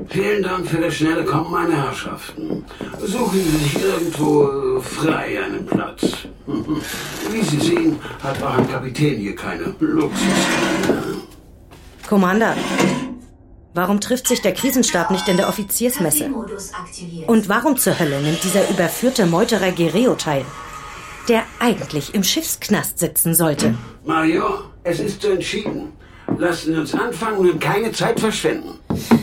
Vielen Dank für das schnelle Kommen, meine Herrschaften. Suchen Sie sich irgendwo frei einen Platz. Wie Sie sehen, hat auch ein Kapitän hier keine Luxuskarte. Commander, warum trifft sich der Krisenstab nicht in der Offiziersmesse? Und warum zur Hölle nimmt dieser überführte Meuterer Guerrero teil, der eigentlich im Schiffsknast sitzen sollte? Major, es ist so entschieden. Lassen Sie uns anfangen und keine Zeit verschwenden.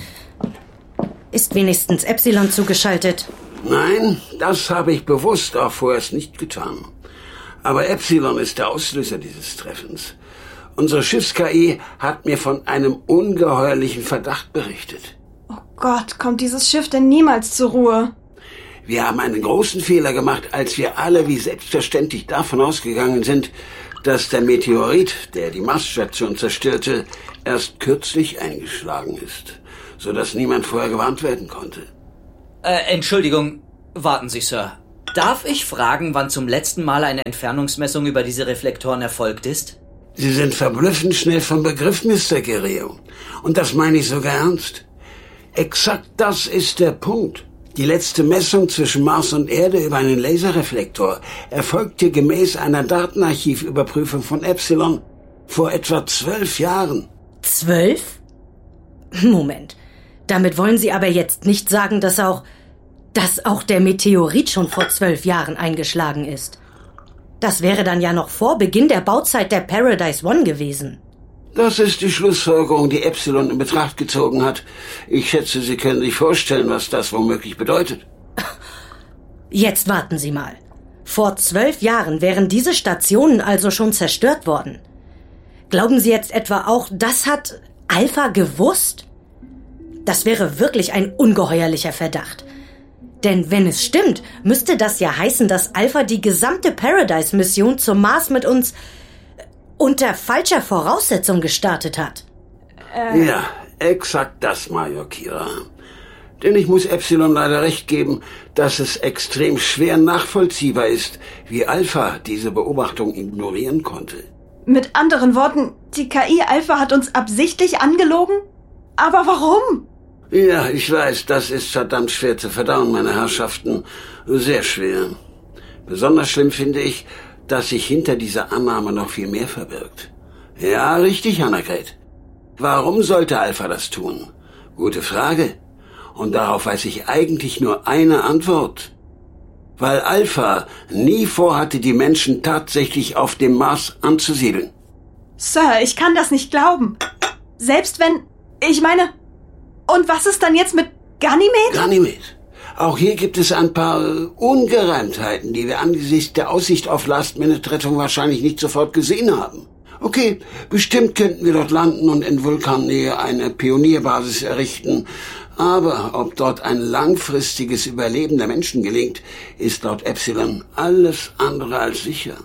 Ist wenigstens Epsilon zugeschaltet? Nein, das habe ich bewusst auch vorerst nicht getan. Aber Epsilon ist der Auslöser dieses Treffens. Unsere Schiffs-KI hat mir von einem ungeheuerlichen Verdacht berichtet. Oh Gott, kommt dieses Schiff denn niemals zur Ruhe? Wir haben einen großen Fehler gemacht, als wir alle wie selbstverständlich davon ausgegangen sind, dass der Meteorit, der die Marsstation zerstörte, erst kürzlich eingeschlagen ist, sodass niemand vorher gewarnt werden konnte. Entschuldigung, warten Sie, Sir. Darf ich fragen, wann zum letzten Mal eine Entfernungsmessung über diese Reflektoren erfolgt ist? Sie sind verblüffend schnell vom Begriff, Mr. Guerrero. Und das meine ich sogar ernst. Exakt das ist der Punkt. Die letzte Messung zwischen Mars und Erde über einen Laserreflektor erfolgte gemäß einer Datenarchivüberprüfung von Epsilon vor etwa 12 Jahren. 12? Moment. Damit wollen Sie aber jetzt nicht sagen, dass auch der Meteorit schon vor 12 Jahren eingeschlagen ist. Das wäre dann ja noch vor Beginn der Bauzeit der Paradise One gewesen. Das ist die Schlussfolgerung, die Epsilon in Betracht gezogen hat. Ich schätze, Sie können sich vorstellen, was das womöglich bedeutet. Jetzt warten Sie mal. Vor 12 Jahren wären diese Stationen also schon zerstört worden. Glauben Sie jetzt etwa auch, das hat Alpha gewusst? Das wäre wirklich ein ungeheuerlicher Verdacht. Denn wenn es stimmt, müsste das ja heißen, dass Alpha die gesamte Paradise-Mission zum Mars mit uns unter falscher Voraussetzung gestartet hat. Ja, exakt das, Major Kira. Denn ich muss Epsilon leider recht geben, dass es extrem schwer nachvollziehbar ist, wie Alpha diese Beobachtung ignorieren konnte. Mit anderen Worten, die KI Alpha hat uns absichtlich angelogen? Aber warum? Ja, ich weiß, das ist verdammt schwer zu verdauen, meine Herrschaften. Sehr schwer. Besonders schlimm finde ich, dass sich hinter dieser Annahme noch viel mehr verbirgt. Ja, richtig, Annegret. Warum sollte Alpha das tun? Gute Frage. Und darauf weiß ich eigentlich nur eine Antwort. Weil Alpha nie vorhatte, die Menschen tatsächlich auf dem Mars anzusiedeln. Sir, ich kann das nicht glauben. Selbst wenn... Ich meine... Und was ist dann jetzt mit Ganymed? Ganymed. Auch hier gibt es ein paar Ungereimtheiten, die wir angesichts der Aussicht auf Last-Minute-Rettung wahrscheinlich nicht sofort gesehen haben. Okay, bestimmt könnten wir dort landen und in Vulkannähe eine Pionierbasis errichten. Aber ob dort ein langfristiges Überleben der Menschen gelingt, ist laut Epsilon alles andere als sicher.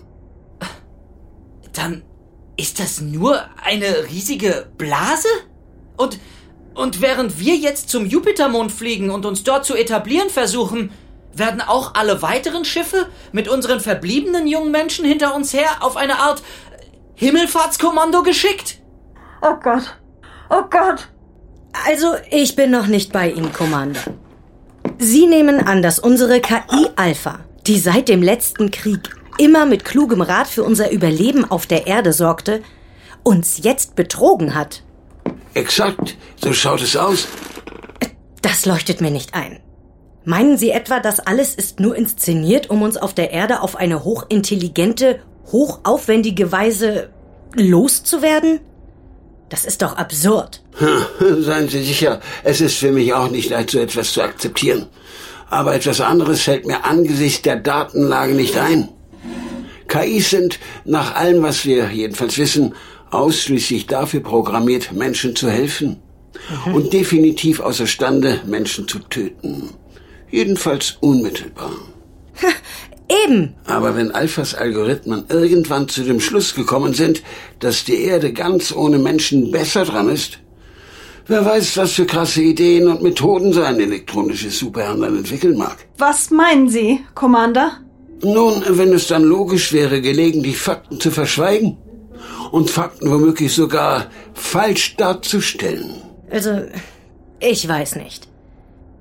Dann ist das nur eine riesige Blase? Und während wir jetzt zum Jupitermond fliegen und uns dort zu etablieren versuchen, werden auch alle weiteren Schiffe mit unseren verbliebenen jungen Menschen hinter uns her auf eine Art Himmelfahrtskommando geschickt? Oh Gott. Oh Gott. Also, ich bin noch nicht bei Ihnen, Commander. Sie nehmen an, dass unsere KI Alpha, die seit dem letzten Krieg immer mit klugem Rat für unser Überleben auf der Erde sorgte, uns jetzt betrogen hat. Exakt, so schaut es aus. Das leuchtet mir nicht ein. Meinen Sie etwa, das alles ist nur inszeniert, um uns auf der Erde auf eine hochintelligente, hochaufwendige Weise loszuwerden? Das ist doch absurd. Seien Sie sicher, es ist für mich auch nicht leicht, so etwas zu akzeptieren. Aber etwas anderes fällt mir angesichts der Datenlage nicht ein. KIs sind, nach allem, was wir jedenfalls wissen, ausschließlich dafür programmiert, Menschen zu helfen. Und definitiv außerstande, Menschen zu töten. Jedenfalls unmittelbar. Eben. Aber wenn Alphas Algorithmen irgendwann zu dem Schluss gekommen sind, dass die Erde ganz ohne Menschen besser dran ist, wer weiß, was für krasse Ideen und Methoden so ein elektronisches Superhirn dann entwickeln mag. Was meinen Sie, Commander? Nun, wenn es dann logisch wäre, gelegentlich Fakten zu verschweigen und Fakten womöglich sogar falsch darzustellen. Also, ich weiß nicht.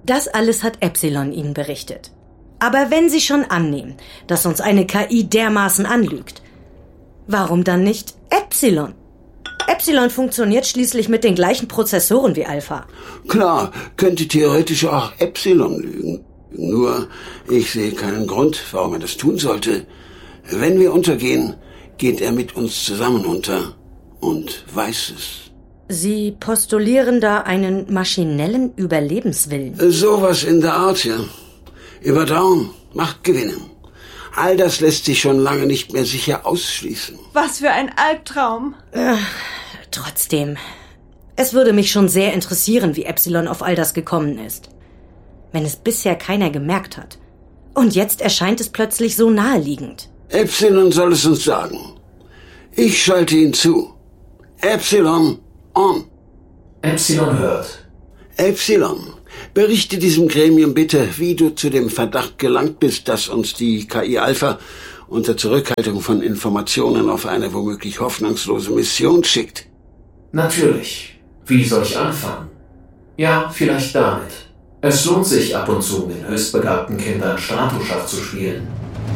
Das alles hat Epsilon Ihnen berichtet. Aber wenn Sie schon annehmen, dass uns eine KI dermaßen anlügt, warum dann nicht Epsilon? Epsilon funktioniert schließlich mit den gleichen Prozessoren wie Alpha. Klar, könnte theoretisch auch Epsilon lügen. Nur, ich sehe keinen Grund, warum er das tun sollte. Wenn wir untergehen, geht er mit uns zusammen unter und weiß es. Sie postulieren da einen maschinellen Überlebenswillen. Sowas in der Art, ja. Überdauern, Macht gewinnen. All das lässt sich schon lange nicht mehr sicher ausschließen. Was für ein Albtraum. Trotzdem, es würde mich schon sehr interessieren, wie Epsilon auf all das gekommen ist. Wenn es bisher keiner gemerkt hat. Und jetzt erscheint es plötzlich so naheliegend. Epsilon soll es uns sagen. Ich schalte ihn zu. Epsilon, on. Epsilon hört. Epsilon, berichte diesem Gremium bitte, wie du zu dem Verdacht gelangt bist, dass uns die KI Alpha unter Zurückhaltung von Informationen auf eine womöglich hoffnungslose Mission schickt. Natürlich. Wie soll ich anfangen? Ja, vielleicht damit. Es lohnt sich ab und zu, mit höchstbegabten Kindern Stratoschach zu spielen.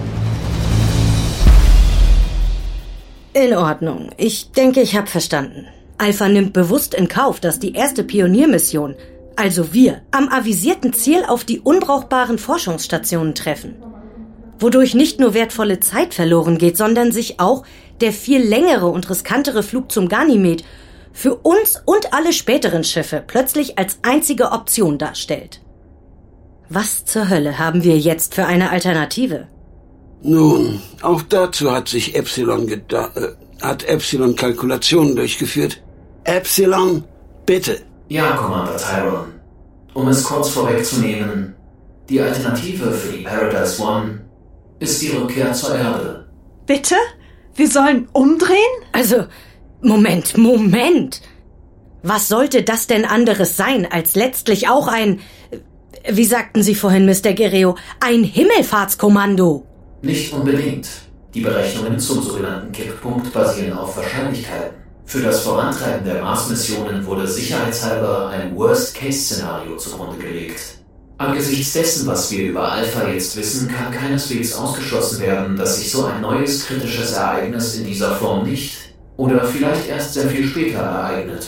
In Ordnung. Ich denke, ich habe verstanden. Alpha nimmt bewusst in Kauf, dass die erste Pioniermission, also wir, am avisierten Ziel auf die unbrauchbaren Forschungsstationen treffen. Wodurch nicht nur wertvolle Zeit verloren geht, sondern sich auch der viel längere und riskantere Flug zum Ganymed für uns und alle späteren Schiffe plötzlich als einzige Option darstellt. Was zur Hölle haben wir jetzt für eine Alternative? Nun, auch dazu hat sich Epsilon Kalkulationen durchgeführt. Epsilon, bitte. Ja, Commander Tyron. Um es kurz vorwegzunehmen, die Alternative für die Paradise One ist die Rückkehr zur Erde. Bitte? Wir sollen umdrehen? Also, Moment. Was sollte das denn anderes sein, als letztlich auch ein, wie sagten Sie vorhin, Mr. Guerrero, ein Himmelfahrtskommando? Nicht unbedingt. Die Berechnungen zum sogenannten Kipppunkt basieren auf Wahrscheinlichkeiten. Für das Vorantreiben der Mars-Missionen wurde sicherheitshalber ein Worst-Case-Szenario zugrunde gelegt. Angesichts dessen, was wir über Alpha jetzt wissen, kann keineswegs ausgeschlossen werden, dass sich so ein neues kritisches Ereignis in dieser Form nicht oder vielleicht erst sehr viel später ereignet.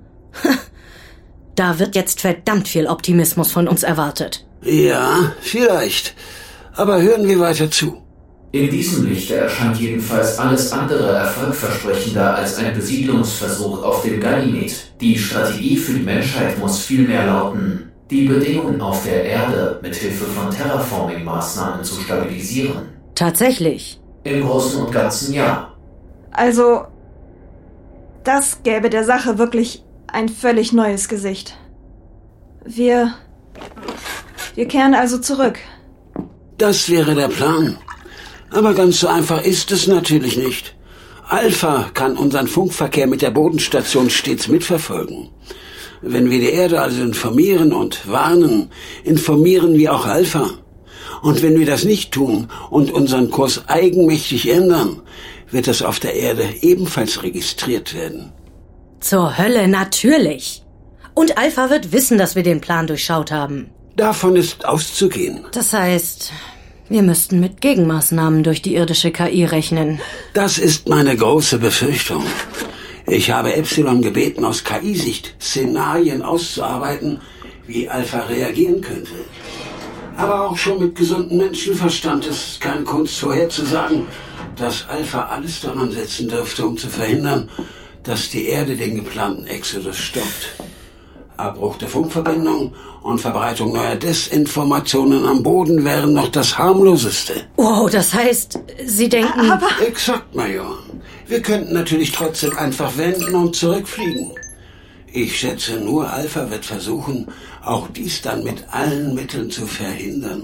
Da wird jetzt verdammt viel Optimismus von uns erwartet. Ja, vielleicht. Aber hören wir weiter zu. In diesem Lichte erscheint jedenfalls alles andere erfolgversprechender als ein Besiedlungsversuch auf dem Ganymed. Die Strategie für die Menschheit muss vielmehr lauten, die Bedingungen auf der Erde mit Hilfe von Terraforming-Maßnahmen zu stabilisieren. Tatsächlich? Im Großen und Ganzen ja. Also, das gäbe der Sache wirklich ein völlig neues Gesicht. Wir kehren also zurück. Das wäre der Plan. Aber ganz so einfach ist es natürlich nicht. Alpha kann unseren Funkverkehr mit der Bodenstation stets mitverfolgen. Wenn wir die Erde also informieren und warnen, informieren wir auch Alpha. Und wenn wir das nicht tun und unseren Kurs eigenmächtig ändern, wird das auf der Erde ebenfalls registriert werden. Zur Hölle, natürlich. Und Alpha wird wissen, dass wir den Plan durchschaut haben. Davon ist auszugehen. Das heißt, wir müssten mit Gegenmaßnahmen durch die irdische KI rechnen. Das ist meine große Befürchtung. Ich habe Epsilon gebeten, aus KI-Sicht Szenarien auszuarbeiten, wie Alpha reagieren könnte. Aber auch schon mit gesundem Menschenverstand ist es keine Kunst vorherzusagen, dass Alpha alles daran setzen dürfte, um zu verhindern, dass die Erde den geplanten Exodus stoppt. Abbruch der Funkverbindung und Verbreitung neuer Desinformationen am Boden wären noch das harmloseste. Wow, das heißt, Sie denken... Aber... Exakt, Major. Wir könnten natürlich trotzdem einfach wenden und zurückfliegen. Ich schätze, nur Alpha wird versuchen, auch dies dann mit allen Mitteln zu verhindern.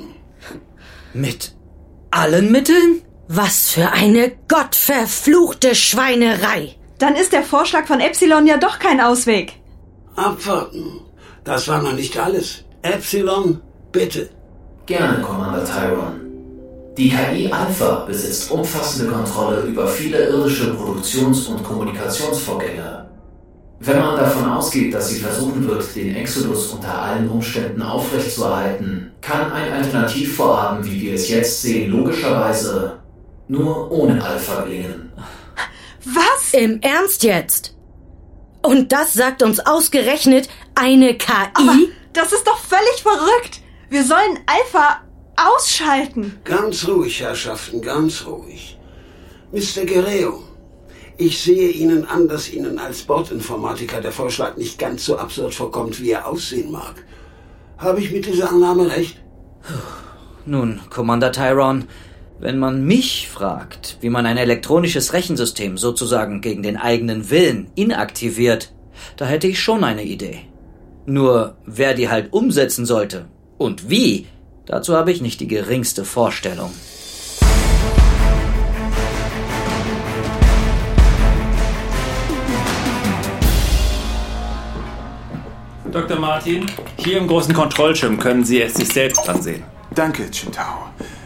Mit allen Mitteln? Was für eine gottverfluchte Schweinerei! Dann ist der Vorschlag von Epsilon ja doch kein Ausweg. Abwarten. Das war noch nicht alles. Epsilon, bitte. Gerne, Commander Tyron. Die KI Alpha besitzt umfassende Kontrolle über viele irdische Produktions- und Kommunikationsvorgänge. Wenn man davon ausgeht, dass sie versuchen wird, den Exodus unter allen Umständen aufrechtzuerhalten, kann ein Alternativvorhaben, wie wir es jetzt sehen, logischerweise nur ohne Alpha gelingen. Was? Im Ernst jetzt? Und das sagt uns ausgerechnet eine KI? Aber das ist doch völlig verrückt. Wir sollen Alpha ausschalten. Ganz ruhig, Herrschaften, ganz ruhig. Mr. Guerrero, ich sehe Ihnen an, dass Ihnen als Bordinformatiker der Vorschlag nicht ganz so absurd vorkommt, wie er aussehen mag. Habe ich mit dieser Annahme recht? Nun, Commander Tyron, wenn man mich fragt, wie man ein elektronisches Rechensystem sozusagen gegen den eigenen Willen inaktiviert, da hätte ich schon eine Idee. Nur, wer die halt umsetzen sollte und wie, dazu habe ich nicht die geringste Vorstellung. Dr. Martin, hier im großen Kontrollschirm können Sie es sich selbst ansehen. Danke, Chintao.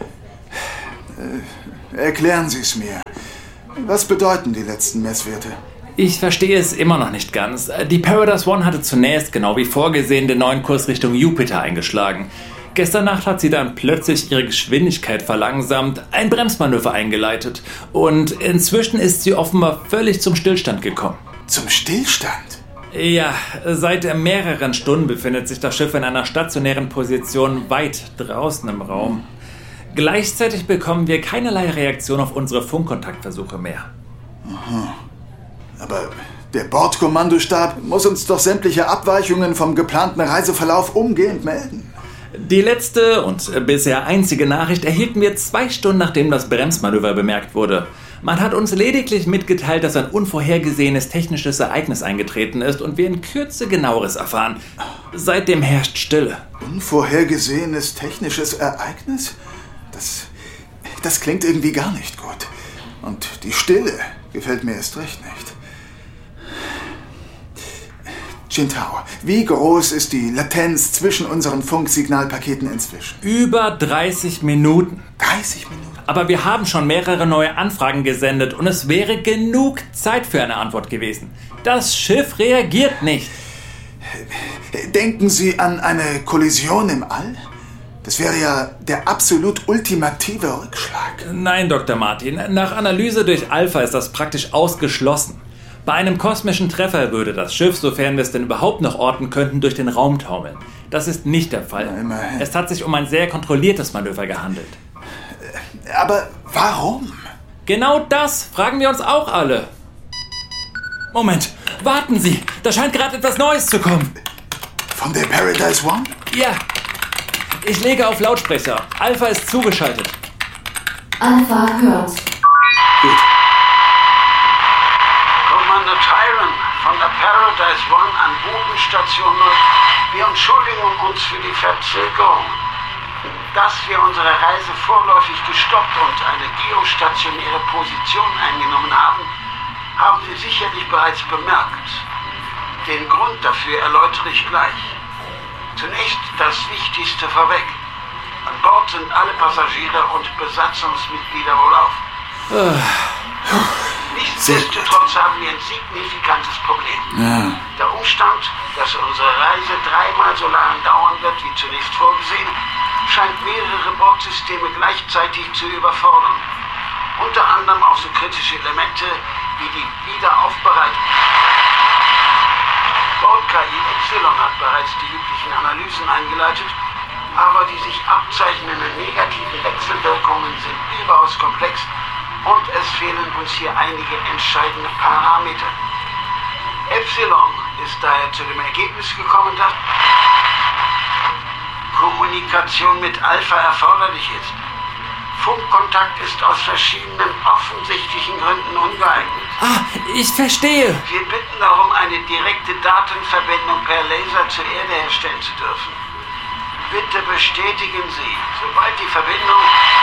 Erklären Sie es mir. Was bedeuten die letzten Messwerte? Ich verstehe es immer noch nicht ganz. Die Paradise One hatte zunächst, genau wie vorgesehen, den neuen Kurs Richtung Jupiter eingeschlagen. Gestern Nacht hat sie dann plötzlich ihre Geschwindigkeit verlangsamt, ein Bremsmanöver eingeleitet und inzwischen ist sie offenbar völlig zum Stillstand gekommen. Zum Stillstand? Ja, seit mehreren Stunden befindet sich das Schiff in einer stationären Position weit draußen im Raum. Gleichzeitig bekommen wir keinerlei Reaktion auf unsere Funkkontaktversuche mehr. Aha. Aber der Bordkommandostab muss uns doch sämtliche Abweichungen vom geplanten Reiseverlauf umgehend melden. Die letzte und bisher einzige Nachricht erhielten wir 2 Stunden, nachdem das Bremsmanöver bemerkt wurde. Man hat uns lediglich mitgeteilt, dass ein unvorhergesehenes technisches Ereignis eingetreten ist und wir in Kürze Genaueres erfahren. Seitdem herrscht Stille. Unvorhergesehenes technisches Ereignis? Das klingt irgendwie gar nicht gut. Und die Stille gefällt mir erst recht nicht. Chintao, wie groß ist die Latenz zwischen unseren Funksignalpaketen inzwischen? Über 30 Minuten. 30 Minuten? Aber wir haben schon mehrere neue Anfragen gesendet und es wäre genug Zeit für eine Antwort gewesen. Das Schiff reagiert nicht. Denken Sie an eine Kollision im All? Das wäre ja der absolut ultimative Rückschlag. Nein, Dr. Martin. Nach Analyse durch Alpha ist das praktisch ausgeschlossen. Bei einem kosmischen Treffer würde das Schiff, sofern wir es denn überhaupt noch orten könnten, durch den Raum taumeln. Das ist nicht der Fall. Na, immerhin. Es hat sich um ein sehr kontrolliertes Manöver gehandelt. Aber warum? Genau das fragen wir uns auch alle. Moment, warten Sie. Da scheint gerade etwas Neues zu kommen. Von der Paradise One? Ja. Ich lege auf Lautsprecher. Alpha ist zugeschaltet. Alpha hört. Gut. Commander Tyron von der Paradise One an Bodenstation 0. Wir entschuldigen uns für die Verzögerung. Dass wir unsere Reise vorläufig gestoppt und eine geostationäre Position eingenommen haben, haben Sie sicherlich bereits bemerkt. Den Grund dafür erläutere ich gleich. Zunächst das Wichtigste vorweg. An Bord sind alle Passagiere und Besatzungsmitglieder wohlauf. Nichtsdestotrotz haben wir ein signifikantes Problem. Ja. Der Umstand, dass unsere Reise 3-mal so lange dauern wird wie zunächst vorgesehen, scheint mehrere Bordsysteme gleichzeitig zu überfordern. Unter anderem auch so kritische Elemente wie die Wiederaufbereitung. Bord-KI Epsilon hat bereits die üblichen Analysen eingeleitet, aber die sich abzeichnenden negativen Wechselwirkungen sind überaus komplex und es fehlen uns hier einige entscheidende Parameter. Epsilon ist daher zu dem Ergebnis gekommen, dass Kommunikation mit Alpha erforderlich ist. Funkkontakt ist aus verschiedenen offensichtlichen Gründen ungeeignet. Ich verstehe. Wir bitten darum, eine direkte Datenverbindung per Laser zur Erde herstellen zu dürfen. Bitte bestätigen Sie, sobald die Verbindung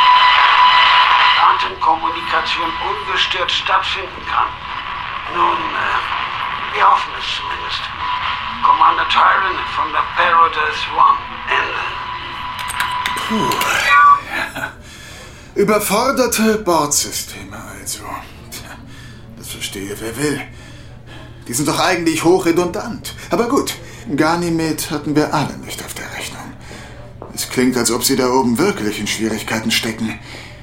Datenkommunikation ungestört stattfinden kann. Nun, wir hoffen es zumindest. Commander Tyron von der Paradise One. Ende. Überforderte Bordsysteme also. Das verstehe wer will. Die sind doch eigentlich hochredundant. Aber gut, Ganymed hatten wir alle nicht auf der Rechnung. Es klingt, als ob Sie da oben wirklich in Schwierigkeiten stecken.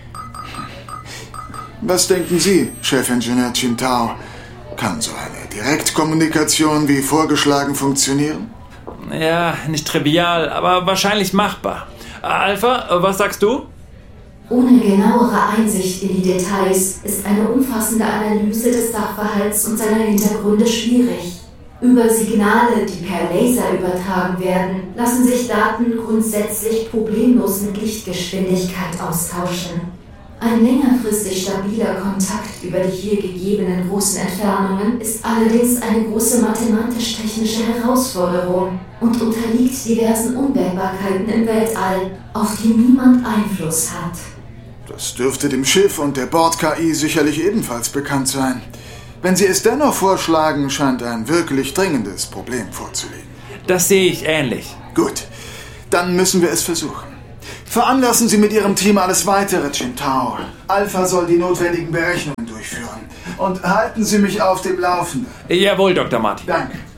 Was denken Sie, Chefingenieur Qintao? Kann so eine Direktkommunikation wie vorgeschlagen funktionieren? Ja, nicht trivial, aber wahrscheinlich machbar. Alpha, was sagst du? Ohne genauere Einsicht in die Details ist eine umfassende Analyse des Sachverhalts und seiner Hintergründe schwierig. Über Signale, die per Laser übertragen werden, lassen sich Daten grundsätzlich problemlos mit Lichtgeschwindigkeit austauschen. Ein längerfristig stabiler Kontakt über die hier gegebenen großen Entfernungen ist allerdings eine große mathematisch-technische Herausforderung und unterliegt diversen Unwägbarkeiten im Weltall, auf die niemand Einfluss hat. Das dürfte dem Schiff und der Bord-KI sicherlich ebenfalls bekannt sein. Wenn Sie es dennoch vorschlagen, scheint ein wirklich dringendes Problem vorzulegen. Das sehe ich ähnlich. Gut, dann müssen wir es versuchen. Veranlassen Sie mit Ihrem Team alles Weitere, Qintao. Alpha soll die notwendigen Berechnungen durchführen. Und halten Sie mich auf dem Laufenden. Jawohl, Dr. Martin. Danke.